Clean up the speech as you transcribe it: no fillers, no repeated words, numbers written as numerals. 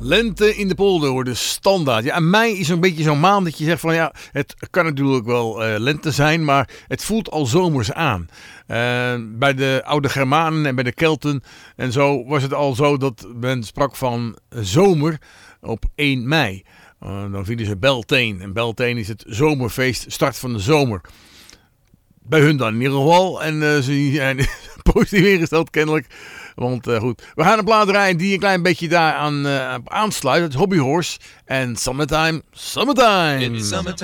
Lente in de polder wordt dus standaard. Ja, en mei is een beetje zo'n maand dat je zegt van ja, het kan natuurlijk wel lente zijn, maar het voelt al zomers aan. Bij de oude Germanen en bij de Kelten en zo was het al zo dat men sprak van zomer op 1 mei. Dan vielen ze Beltane. En Beltane is het zomerfeest, start van de zomer. Bij hun dan in ieder geval. En ze zijn positief ingesteld kennelijk. Want goed, we gaan een plaat draaien die een klein beetje daaraan aansluit. Het Hobby Horse en Summertime, Summertime. It's summertime.